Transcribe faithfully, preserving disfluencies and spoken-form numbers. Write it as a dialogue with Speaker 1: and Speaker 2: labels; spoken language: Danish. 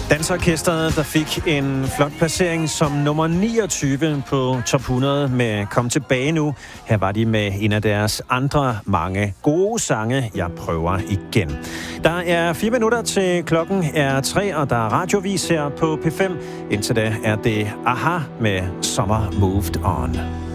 Speaker 1: Dansorkestret, der fik en flot placering som nummer niogtyve på top hundrede med Kom tilbage nu. Her var de med en af deres andre mange gode sange, Jeg prøver igen. Der er fire minutter til klokken er tre, og der er radiovis her på P fem. Indtil da er det Aha med Summer Moved On.